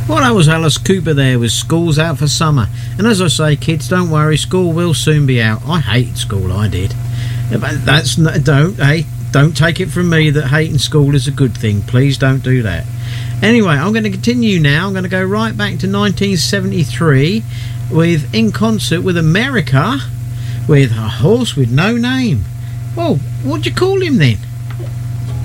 Well, that was Alice Cooper there with School's Out for Summer. And as I say, kids, don't worry, school will soon be out. I hated school, I did. But don't take it from me that hating school is a good thing. Please don't do that. Anyway, I'm going to continue now. I'm going to go right back to 1973 with In Concert with America with A Horse with No Name. Well, what'd you call him then?